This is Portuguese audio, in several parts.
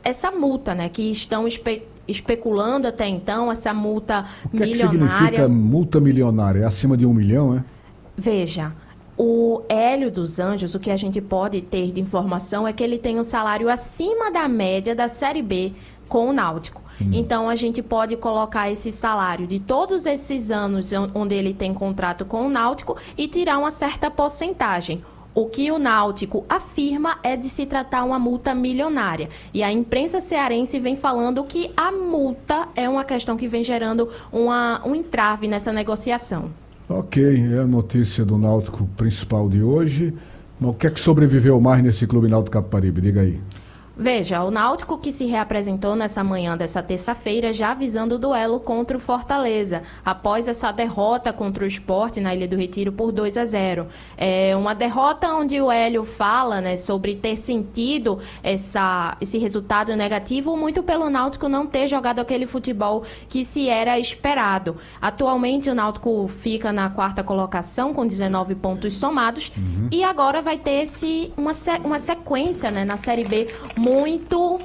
essa multa, né, que estão especulando até então, essa multa milionária. O que significa multa milionária? É acima de 1 milhão, é? Veja, o Hélio dos Anjos, o que a gente pode ter de informação é que ele tem um salário acima da média da Série B com o Náutico. Então, a gente pode colocar esse salário de todos esses anos onde ele tem contrato com o Náutico e tirar uma certa porcentagem. O que o Náutico afirma é de se tratar uma multa milionária. E a imprensa cearense vem falando que a multa é uma questão que vem gerando um entrave nessa negociação. Ok, é a notícia do Náutico principal de hoje. Mas o que é que sobreviveu mais nesse Clube Náutico Capibaribe? Diga aí. Veja, o Náutico que se reapresentou nessa manhã dessa terça-feira já avisando o duelo contra o Fortaleza, após essa derrota contra o Sport na Ilha do Retiro por 2-0. É uma derrota onde o Hélio fala, né, sobre ter sentido esse resultado negativo, muito pelo Náutico não ter jogado aquele futebol que se era esperado. Atualmente o Náutico fica na 4ª colocação com 19 pontos somados e agora vai ter uma sequência, né, na Série B muito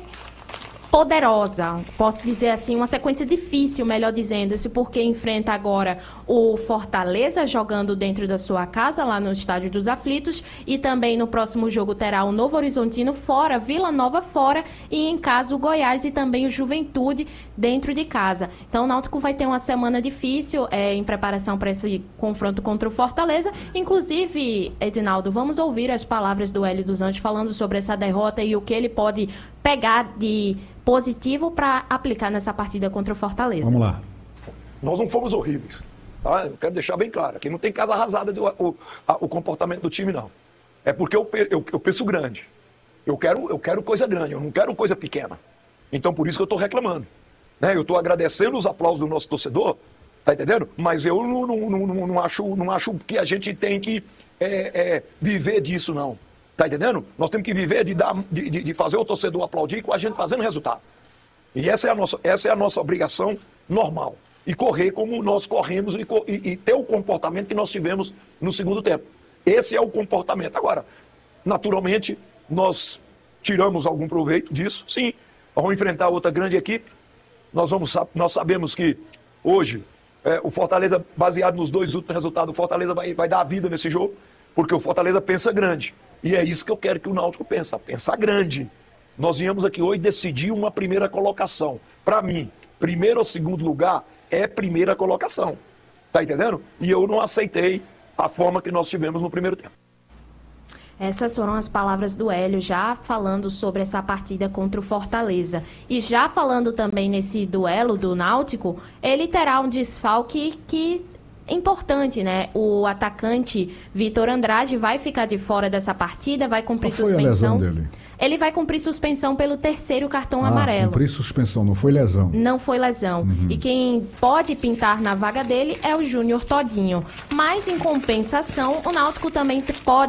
poderosa, posso dizer assim, uma sequência difícil, melhor dizendo, isso porque enfrenta agora o Fortaleza jogando dentro da sua casa, lá no Estádio dos Aflitos, e também no próximo jogo terá o Novo Horizontino fora, Vila Nova fora, e em casa o Goiás e também o Juventude dentro de casa. Então o Náutico vai ter uma semana difícil em preparação para esse confronto contra o Fortaleza. Inclusive, Edinaldo, vamos ouvir as palavras do Hélio dos Anjos falando sobre essa derrota e o que ele pode pegar de positivo para aplicar nessa partida contra o Fortaleza. Vamos lá. Nós não fomos horríveis, tá? Eu quero deixar bem claro, aqui não tem casa arrasada o comportamento do time, não. É porque eu penso grande. Eu quero coisa grande, eu não quero coisa pequena. Então por isso que eu estou reclamando. Né? Eu estou agradecendo os aplausos do nosso torcedor, tá entendendo? Mas eu não acho que a gente tem que viver disso, não. Tá entendendo? Nós temos que viver de fazer o torcedor aplaudir com a gente fazendo resultado. E essa é a nossa obrigação normal. E correr como nós corremos e ter o comportamento que nós tivemos no segundo tempo. Esse é o comportamento. Agora, naturalmente, nós tiramos algum proveito disso, sim. Vamos enfrentar outra grande equipe. Nós sabemos que hoje, o Fortaleza, baseado nos 2 últimos resultados, o Fortaleza vai dar a vida nesse jogo, porque o Fortaleza pensa grande. E é isso que eu quero que o Náutico pensar grande. Nós viemos aqui hoje decidir uma primeira colocação. Para mim, primeiro ou segundo lugar é primeira colocação. Tá entendendo? E eu não aceitei a forma que nós tivemos no primeiro tempo. Essas foram as palavras do Hélio, já falando sobre essa partida contra o Fortaleza. E já falando também nesse duelo do Náutico, ele terá um desfalque que importante, né? O atacante Vitor Andrade vai ficar de fora dessa partida, vai cumprir suspensão. Qual foi a lesão dele? Ele vai cumprir suspensão pelo 3º cartão amarelo. Cumprir suspensão, não foi lesão. Não foi lesão. E quem pode pintar na vaga dele é o Júnior Todinho. Mas, em compensação, o Náutico também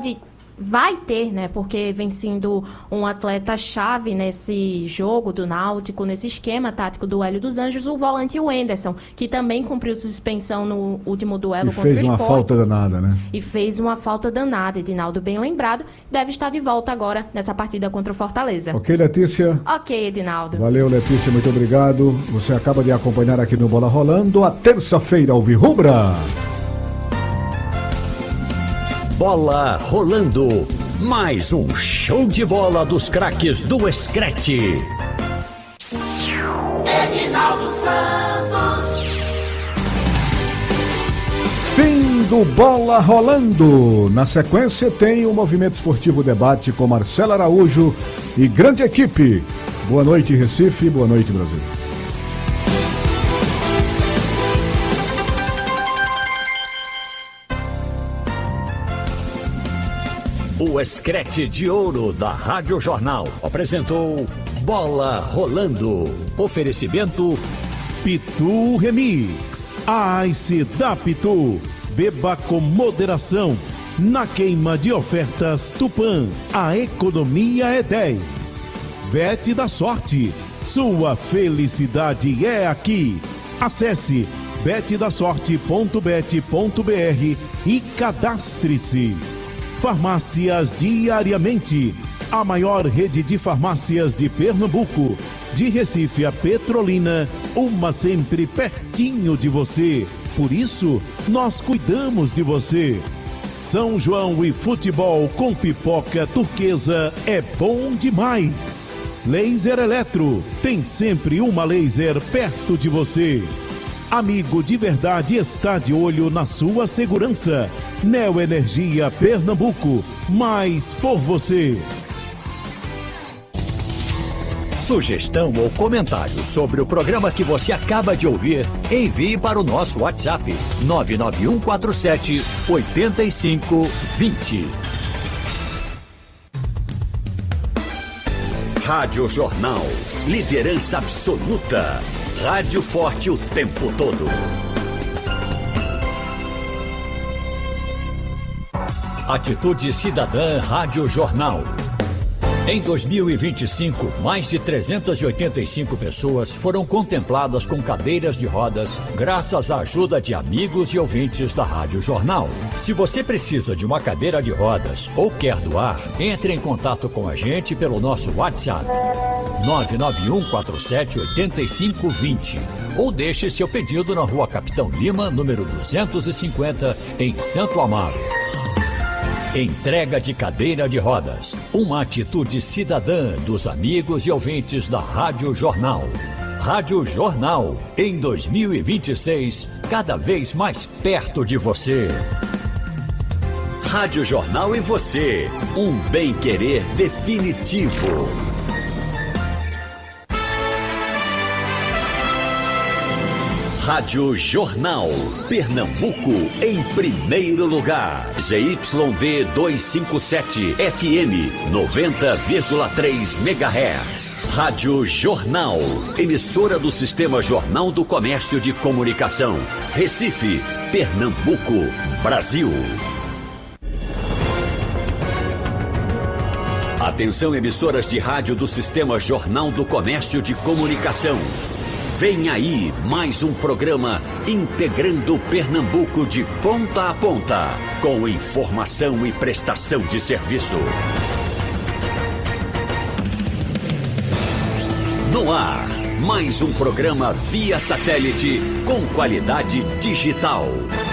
vai ter, né? Porque vem sendo um atleta-chave nesse jogo do Náutico, nesse esquema tático do Hélio dos Anjos, o volante Wenderson, que também cumpriu suspensão no último duelo contra o Sport. E fez uma falta danada, né? E fez uma falta danada, Edinaldo, bem lembrado. Deve estar de volta agora nessa partida contra o Fortaleza. Ok, Letícia? Ok, Edinaldo. Valeu, Letícia, muito obrigado. Você acaba de acompanhar aqui no Bola Rolando a terça-feira Alvirrubra. Bola rolando. Mais um show de bola dos craques do Screte. Edinaldo Santos. Fim do Bola Rolando. Na sequência tem o Movimento Esportivo Debate com Marcelo Araújo e grande equipe. Boa noite, Recife. Boa noite, Brasil. O Screte de Ouro da Rádio Jornal apresentou Bola Rolando. Oferecimento Pitu Remix. A Ice da Pitu. Beba com moderação. Na queima de ofertas Tupã. A economia é 10. Bet da Sorte. Sua felicidade é aqui. Acesse betdasorte.bet.br e cadastre-se. Farmácias Diariamente. a maior rede de farmácias de Pernambuco. De Recife a Petrolina, uma sempre pertinho de você. Por isso, nós cuidamos de você. São João e futebol com pipoca turquesa é bom demais. Laser Eletro, tem sempre uma laser perto de você. Amigo de verdade está de olho na sua segurança. Neoenergia Pernambuco, mais por você. Sugestão ou comentário sobre o programa que você acaba de ouvir, envie para o nosso WhatsApp 99147 8520. Rádio Jornal, liderança absoluta. Rádio forte o tempo todo. Atitude Cidadã Rádio Jornal. Em 2025, mais de 385 pessoas foram contempladas com cadeiras de rodas graças à ajuda de amigos e ouvintes da Rádio Jornal. Se você precisa de uma cadeira de rodas ou quer doar, entre em contato com a gente pelo nosso WhatsApp 991478520 ou deixe seu pedido na Rua Capitão Lima, número 250, em Santo Amaro. Entrega de cadeira de rodas. Uma atitude cidadã dos amigos e ouvintes da Rádio Jornal. Rádio Jornal, em 2026, cada vez mais perto de você. Rádio Jornal e você. Um bem-querer definitivo. Rádio Jornal, Pernambuco em primeiro lugar. ZYD 257, FM 90,3 MHz. Rádio Jornal, emissora do Sistema Jornal do Comércio de Comunicação. Recife, Pernambuco, Brasil. Atenção, emissoras de rádio do Sistema Jornal do Comércio de Comunicação. Vem aí mais um programa integrando Pernambuco de ponta a ponta, com informação e prestação de serviço. No ar, mais um programa via satélite com qualidade digital.